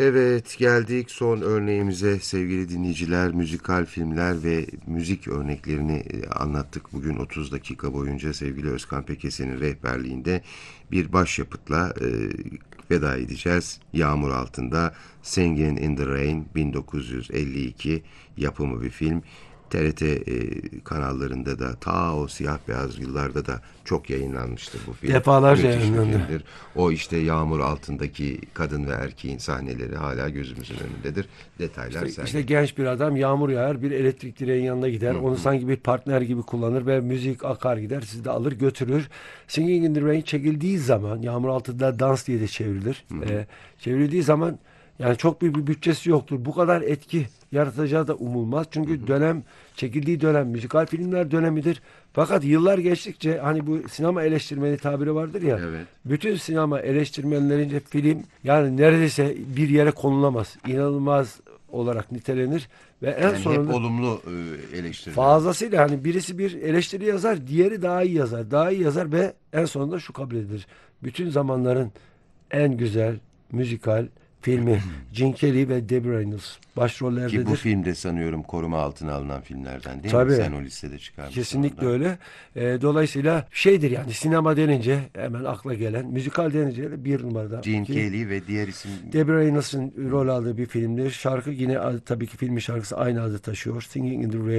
Evet, geldik son örneğimize sevgili dinleyiciler. Müzikal filmler ve müzik örneklerini anlattık bugün 30 dakika boyunca sevgili Özkan Pekesen'in rehberliğinde bir başyapıtla veda edeceğiz. Yağmur Altında, Singin' in the Rain, 1952 yapımı bir film. TRT kanallarında da ta o siyah beyaz yıllarda da çok yayınlanmıştır bu film. Defalarca Müthiş bir yayınlandı. filmdir. O işte yağmur altındaki kadın ve erkeğin sahneleri hala gözümüzün önündedir. Detaylar İşte sende. genç bir adam yağmur yağar bir elektrik direğin yanına gider. Hı Onu hı, sanki bir partner gibi kullanır ve müzik akar gider. Sizi de alır götürür. Singing in the Rain çekildiği zaman yağmur altında dans diye de çevrilir. hı hı, Çevrildiği zaman yani çok büyük bir bütçesi yoktur. Bu kadar etki yaratacağı da umulmaz. hı Çünkü hı. dönem çekildiği dönem müzikal filmler dönemidir. Fakat yıllar geçtikçe hani bu sinema eleştirmeni tabiri vardır ya. Evet. Bütün sinema eleştirmenlerince film yani neredeyse bir yere konulamaz. İnanılmaz olarak nitelenir ve en Yani hep sonunda olumlu eleştirilerdir. fazlasıyla hani birisi bir eleştiri yazar, diğeri daha iyi yazar, daha iyi yazar ve en sonunda şu kabul edilir. Bütün zamanların en güzel müzikal filmi Gene Kelly ve Debbie Reynolds Ki bu başrollerdedir. filmde sanıyorum koruma altına alınan filmlerden değil mi? Tabii. Sen o listede çıkarmışsın Kesinlikle ondan. öyle. Dolayısıyla şeydir yani sinema denince hemen akla gelen, müzikal denince de bir numarada. Gene Ki Kelly ve diğer isim... Debbie Reynolds'ın Hı. rol aldığı bir filmdir. Şarkı yine tabii ki filmin şarkısı aynı adı taşıyor. Singing in the Rain.